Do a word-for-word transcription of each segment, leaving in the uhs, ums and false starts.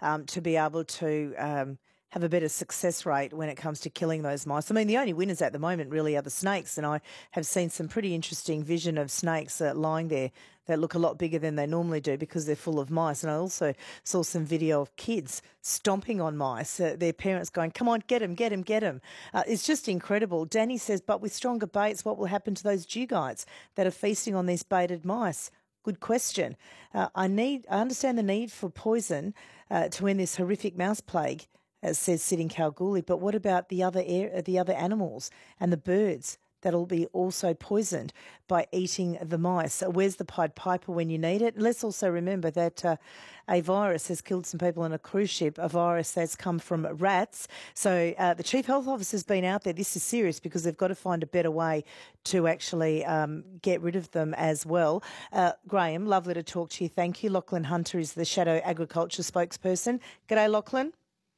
um, to be able to um, have a better success rate when it comes to killing those mice. I mean, the only winners at the moment really are the snakes, and I have seen some pretty interesting vision of snakes uh, lying there that look a lot bigger than they normally do because they're full of mice. And I also saw some video of kids stomping on mice, uh, their parents going, come on, get them, get them, get them. Uh, it's just incredible. Danny says, but with stronger baits, what will happen to those dugites that are feasting on these baited mice? Good question. Uh, I need. I understand the need for poison uh, to end this horrific mouse plague, as says Sid in Kalgoorlie. But what about the other air, the other animals and the birds that'll be also poisoned by eating the mice? So where's the Pied Piper when you need it? Let's also remember that uh, a virus has killed some people on a cruise ship, a virus that's come from rats. So uh, the Chief Health Officer's been out there. This is serious because they've got to find a better way to actually um, get rid of them as well. Uh, Graham, lovely to talk to you. Thank you. Lachlan Hunter is the Shadow Agriculture spokesperson. G'day, Lachlan.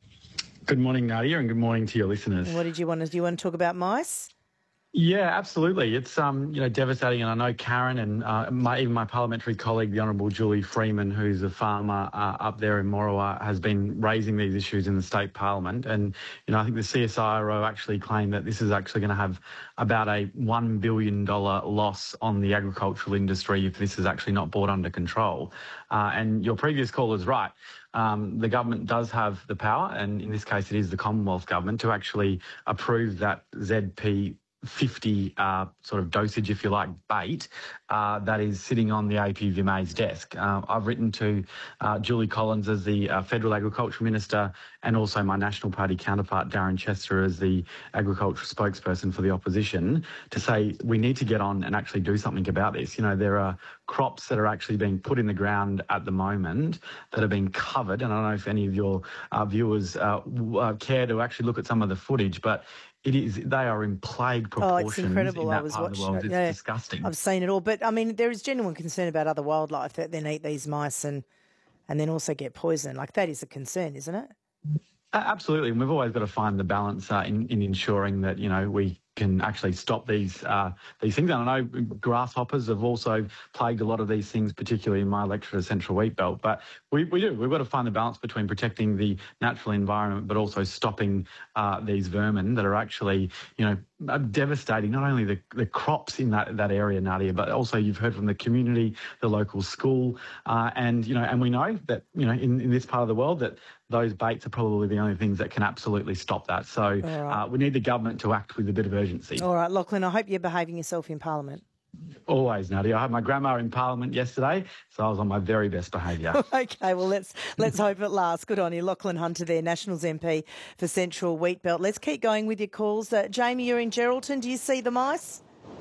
Good morning, Nadia, and good morning to your listeners. What did you want to do? You want to talk about mice? Yeah, absolutely. It's um, you know, devastating, and I know Karen and uh, my, even my parliamentary colleague, the Honourable Julie Freeman, who's a farmer uh, up there in Morawa, has been raising these issues in the state parliament. And you know, I think the C S I R O actually claimed that this is actually going to have about a one billion dollars loss on the agricultural industry if this is actually not brought under control. Uh, and your previous caller is right. Um, the government does have the power, and in this case, it is the Commonwealth government, to actually approve that Z P fifty uh, sort of dosage, if you like, bait uh, that is sitting on the A P V M A's desk. Uh, I've written to uh, Julie Collins as the uh, Federal Agriculture Minister, and also my National Party counterpart, Darren Chester, as the Agriculture spokesperson for the opposition, to say we need to get on and actually do something about this. You know, there are crops that are actually being put in the ground at the moment that are being covered, and I don't know if any of your uh, viewers uh, uh, care to actually look at some of the footage, but it is, they are in plague proportions. Oh, it's incredible. In that I was part of the watching world. it. It's Yeah, disgusting. I've seen it all. But, I mean, there is genuine concern about other wildlife that then eat these mice and, and then also get poisoned. Like, that is a concern, isn't it? Absolutely. And we've always got to find the balance uh, in, in ensuring that, you know, we can actually stop these uh, these things. And I know grasshoppers have also plagued a lot of these things, particularly in my electorate of Central Wheat Belt. But we, we do. We've got to find the balance between protecting the natural environment, but also stopping uh, these vermin that are actually, you know, devastating not only the, the crops in that, that area, Nadia, but also you've heard from the community, the local school, uh, and, you know, and we know that, you know, in, in this part of the world that those baits are probably the only things that can absolutely stop that. So right. uh, we need the government to act with a bit of urgency. All right, Lachlan, I hope you're behaving yourself in Parliament. Always, Nadia. I had my grandma in Parliament yesterday, so I was on my very best behaviour. Okay, well, let's let's hope it lasts. Good on you. Lachlan Hunter there, Nationals M P for Central Wheat Belt. Let's keep going with your calls. Uh, Jamie, you're in Geraldton. Do you see the mice?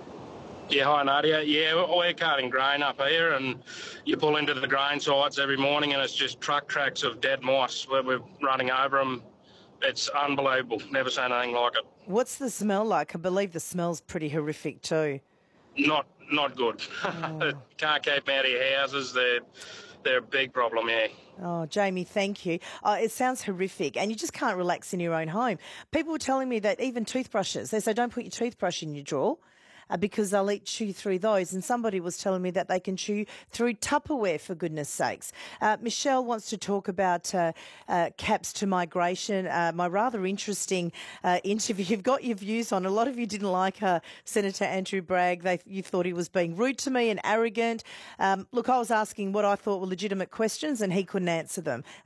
Yeah, hi Nadia. Yeah, we're carting grain up here, and you pull into the grain sites every morning and it's just truck tracks of dead mice where we're running over them. It's unbelievable. Never seen anything like it. What's the smell like? I believe the smell's pretty horrific too. Not not good. Oh. Can't keep them out of your houses. They're, they're a big problem, yeah. Oh, Jamie, thank you. Uh, it sounds horrific, and you just can't relax in your own home. People were telling me that even toothbrushes, they say don't put your toothbrush in your drawer, Uh, because they'll eat chew through those. And somebody was telling me that they can chew through Tupperware, for goodness sakes. Uh, Michelle wants to talk about uh, uh, caps to migration. Uh, my rather interesting uh, interview. You've got your views on. A lot of you didn't like uh, Senator Andrew Bragg. They, you thought he was being rude to me and arrogant. Um, look, I was asking what I thought were legitimate questions and he couldn't answer them.